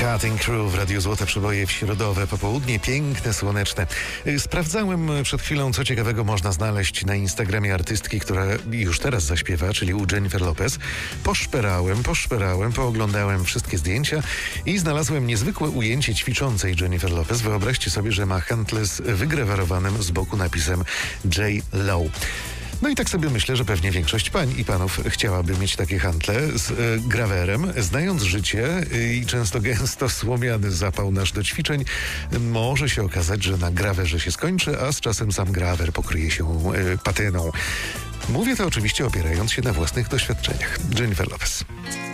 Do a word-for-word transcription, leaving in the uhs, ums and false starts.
Cutting Crew w Radiu Złote Przeboje w środowe popołudnie, piękne, słoneczne. Sprawdzałem przed chwilą, co ciekawego można znaleźć na Instagramie artystki, która już teraz zaśpiewa, czyli u Jennifer Lopez. Poszperałem, poszperałem, pooglądałem wszystkie zdjęcia i znalazłem niezwykłe ujęcie ćwiczącej Jennifer Lopez. Wyobraźcie sobie, że ma hantle z wygrawerowanym z boku napisem J Lo. No i tak sobie myślę, że pewnie większość pań i panów chciałaby mieć takie hantle z e, grawerem. Znając życie e, i często gęsto słomiany zapał nasz do ćwiczeń, może się okazać, że na grawerze się skończy, a z czasem sam grawer pokryje się e, patyną. Mówię to oczywiście opierając się na własnych doświadczeniach. Jennifer Lopez.